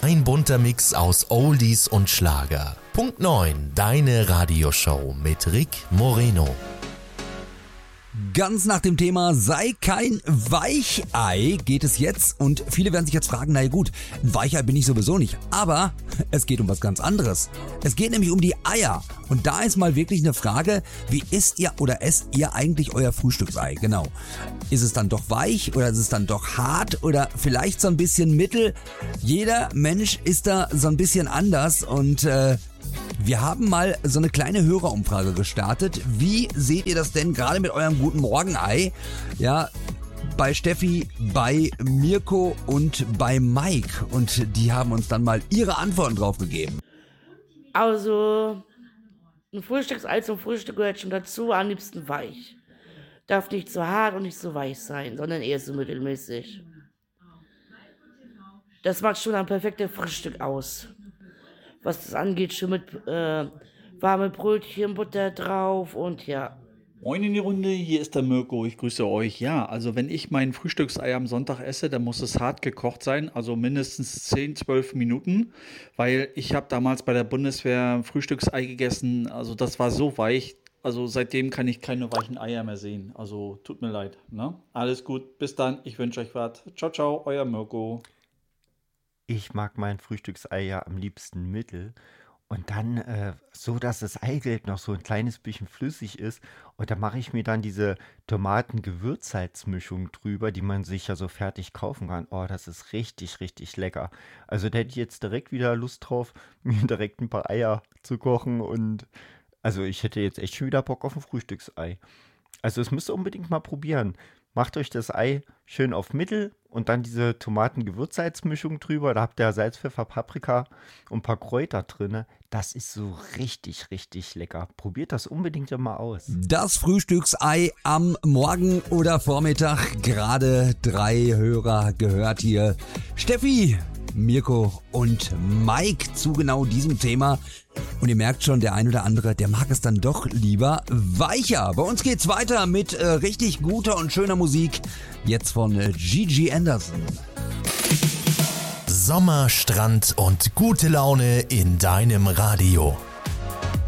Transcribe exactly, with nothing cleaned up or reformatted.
Ein bunter Mix aus Oldies und Schlager. Punkt neun, deine Radioshow mit Rick Moreno. Ganz nach dem Thema sei kein Weichei geht es jetzt und viele werden sich jetzt fragen, na ja gut, ein Weichei bin ich sowieso nicht, aber es geht um was ganz anderes. Es geht nämlich um die Eier und da ist mal wirklich eine Frage, wie isst ihr oder esst ihr eigentlich euer Frühstücksei? Genau. Ist es dann doch weich oder ist es dann doch hart oder vielleicht so ein bisschen mittel? Jeder Mensch ist da so ein bisschen anders und äh, wir haben mal so eine kleine Hörerumfrage gestartet. Wie seht ihr das denn gerade mit eurem guten Morgenei? Ja, bei Steffi, bei Mirko und bei Mike. Und die haben uns dann mal ihre Antworten drauf gegeben. Also, ein Frühstücksei zum Frühstück gehört schon dazu, am liebsten weich. Darf nicht zu hart und nicht zu weich sein, sondern eher so mittelmäßig. Das macht schon ein perfektes Frühstück aus. Was das angeht, schon mit äh, warme Brötchen, Butter drauf und ja. Moin in die Runde, hier ist der Mirko, ich grüße euch. Ja, also wenn ich mein Frühstücksei am Sonntag esse, dann muss es hart gekocht sein, also mindestens zehn, zwölf Minuten, weil ich habe damals bei der Bundeswehr Frühstücksei gegessen, also das war so weich, also seitdem kann ich keine weichen Eier mehr sehen, also tut mir leid. Ne? Alles gut, bis dann, ich wünsche euch was. Ciao, ciao, euer Mirko. Ich mag mein Frühstücksei ja am liebsten mittel und dann äh, so, dass das Eigelb noch so ein kleines bisschen flüssig ist und da mache ich mir dann diese Tomaten-Gewürzsalzmischung drüber, die man sich ja so fertig kaufen kann. Oh, das ist richtig, richtig lecker. Also da hätte ich jetzt direkt wieder Lust drauf, mir direkt ein paar Eier zu kochen und also ich hätte jetzt echt schon wieder Bock auf ein Frühstücksei. Also das müsst ihr unbedingt mal probieren. Macht euch das Ei schön auf Mittel und dann diese Tomaten-Gewürzsalzmischung drüber. Da habt ihr Salz, Pfeffer, Paprika und ein paar Kräuter drin. Das ist so richtig, richtig lecker. Probiert das unbedingt mal aus. Das Frühstücksei am Morgen oder Vormittag. Gerade drei Hörer gehört hier. Steffi, Mirko und Mike zu genau diesem Thema. Und ihr merkt schon, der ein oder andere, der mag es dann doch lieber weicher. Bei uns geht's weiter mit äh, richtig guter und schöner Musik. Jetzt von äh, Gigi Anderson. Sommer, Strand und gute Laune in deinem Radio.